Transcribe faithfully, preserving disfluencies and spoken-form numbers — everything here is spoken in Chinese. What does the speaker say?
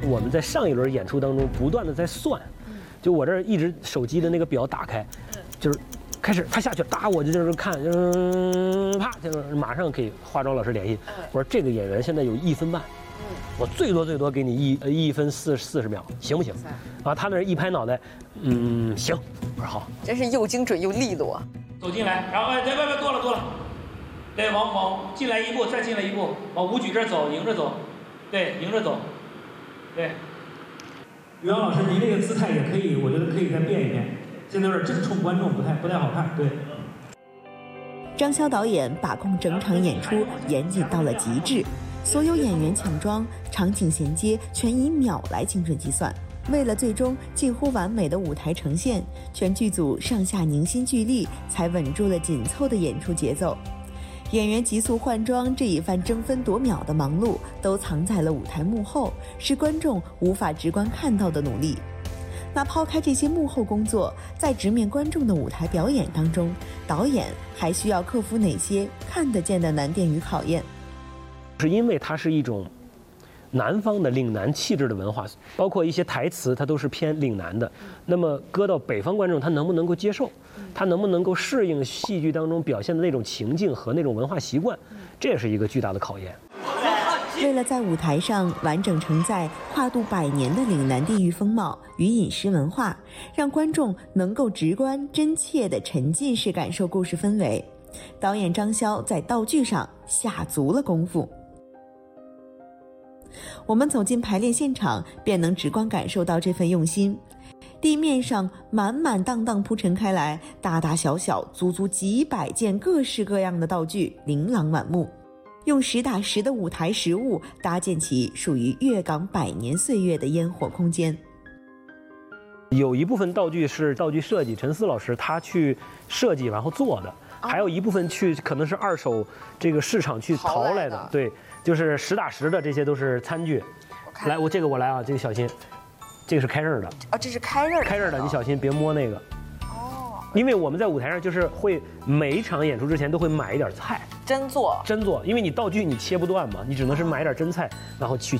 我们在上一轮演出当中不断的在算，就我这儿一直手机的那个表打开，就是开始他下去打我就就是看，嗯，啪，就是马上给化妆老师联系，我说这个演员现在有一分半。我最多最多给你一呃一分四四十秒，行不行？啊，他那一拍脑袋，嗯，行。我说好。 真是又精准又利落。 走进来，然后哎，别别别，多了多了，对，往往进来一步，再进来一步，往武举这儿走，迎着走，对，迎着走，对。于洋老师，您这个姿态也可以，我觉得可以再变一变，现在有点正冲观众，不太不太好看，对。 张潇导演把控整场演出严谨到了极致。所有演员抢妆、场景衔接全以秒来精准计算。为了最终近乎完美的舞台呈现，全剧组上下凝心聚力，才稳住了紧凑的演出节奏。演员急速换装这一番争分夺秒的忙碌，都藏在了舞台幕后，是观众无法直观看到的努力。那抛开这些幕后工作，在直面观众的舞台表演当中，导演还需要克服哪些看得见的难点与考验？ 是因为它是一种南方的岭南气质的文化，包括一些台词，它都是偏岭南的。那么搁到北方观众，他能不能够接受？他能不能够适应戏剧当中表现的那种情境和那种文化习惯？这也是一个巨大的考验。 为了在舞台上完整承载跨度百年的岭南地域风貌与饮食文化，让观众能够直观真切地沉浸式感受故事氛围，导演张潇在道具上下足了功夫。我们走进排练现场，便能直观感受到这份用心。地面上满满当当铺陈开来，大大小小足足几百件各式各样的道具琳琅满目，用实打实的舞台实物搭建起属于粤港百年岁月的烟火空间。 有一部分道具是道具设计，陈思老师他去设计然后做的，还有一部分去可能是二手这个市场去淘来的，对，就是实打实的，这些都是餐具。来，我这个我来啊，这个小心，这个是开刃的。 啊，这是开刃的。 开刃的，你小心别摸那个。哦。因为我们在舞台上就是会每一场演出之前都会买一点菜， 真做。 真做，因为你道具你切不断嘛，你只能是买点真菜，然后去。